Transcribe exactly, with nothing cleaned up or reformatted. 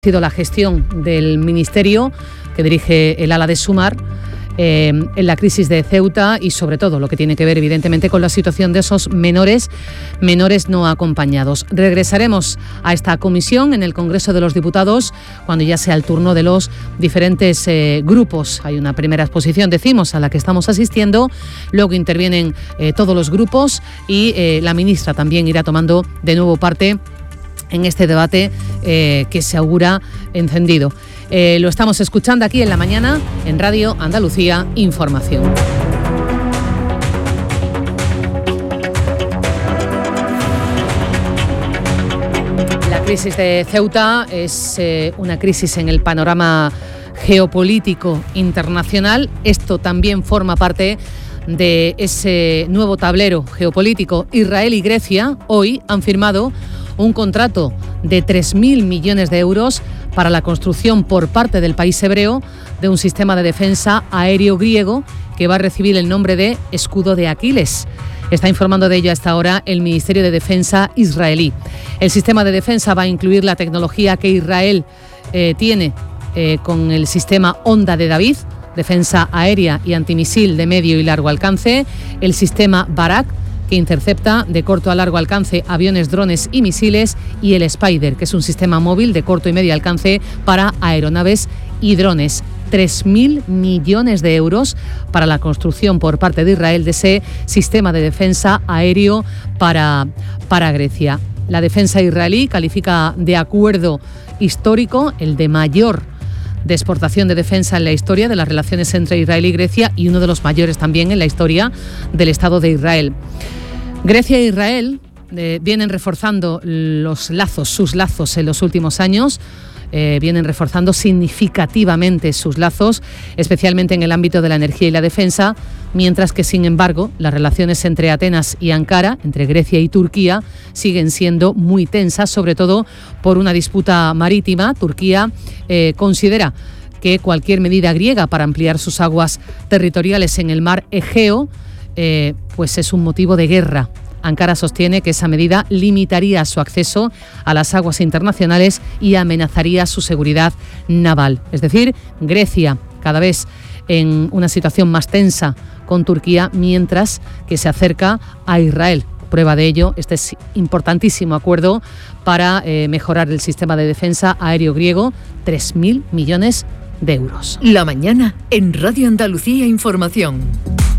Ha sido la gestión del ministerio que dirige el ala de Sumar eh, en la crisis de Ceuta y sobre todo lo que tiene que ver evidentemente con la situación de esos menores, menores no acompañados. Regresaremos a esta comisión en el Congreso de los Diputados cuando ya sea el turno de los diferentes eh, grupos. Hay una primera exposición, decimos, a la que estamos asistiendo, luego intervienen eh, todos los grupos y eh, la ministra también irá tomando de nuevo parte en este debate eh, que se augura encendido. Eh, lo estamos escuchando aquí en la mañana en Radio Andalucía Información. La crisis de Ceuta es eh, una crisis en el panorama geopolítico internacional. Esto también forma parte de ese nuevo tablero geopolítico. Israel y Grecia hoy han firmado un contrato de tres mil millones de euros para la construcción por parte del país hebreo de un sistema de defensa aéreo griego que va a recibir el nombre de Escudo de Aquiles. Está informando de ello hasta ahora el Ministerio de Defensa israelí. El sistema de defensa va a incluir la tecnología que Israel eh, tiene eh, con el sistema Onda de David, defensa aérea y antimisil de medio y largo alcance, el sistema Barak, que intercepta de corto a largo alcance aviones, drones y misiles, y el Spider, que es un sistema móvil de corto y medio alcance para aeronaves y drones. tres mil millones de euros para la construcción por parte de Israel de ese sistema de defensa aéreo para, para Grecia. La defensa israelí califica de acuerdo histórico, el de mayor de exportación de defensa en la historia de las relaciones entre Israel y Grecia y uno de los mayores también en la historia del Estado de Israel. Grecia e Israel eh, vienen reforzando los lazos, sus lazos en los últimos años, eh, vienen reforzando significativamente sus lazos, especialmente en el ámbito de la energía y la defensa, mientras que, sin embargo, las relaciones entre Atenas y Ankara, entre Grecia y Turquía, siguen siendo muy tensas, sobre todo por una disputa marítima. Turquía eh, considera que cualquier medida griega para ampliar sus aguas territoriales en el mar Egeo Eh, pues es un motivo de guerra. Ankara sostiene que esa medida limitaría su acceso a las aguas internacionales y amenazaría su seguridad naval. Es decir, Grecia cada vez en una situación más tensa con Turquía, mientras que se acerca a Israel. Prueba de ello, este es importantísimo acuerdo para eh, mejorar el sistema de defensa aéreo griego, tres mil millones de euros. La mañana en Radio Andalucía Información.